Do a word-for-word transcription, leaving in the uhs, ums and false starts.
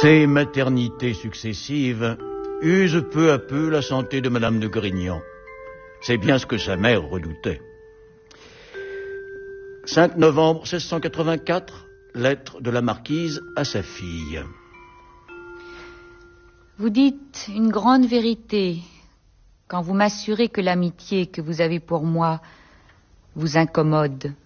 Ces maternités successives usent peu à peu la santé de Madame de Grignan. C'est bien ce que sa mère redoutait. cinq novembre seize cent quatre-vingt-quatre, lettre de la marquise à sa fille. Vous dites une grande vérité quand vous m'assurez que l'amitié que vous avez pour moi vous incommode.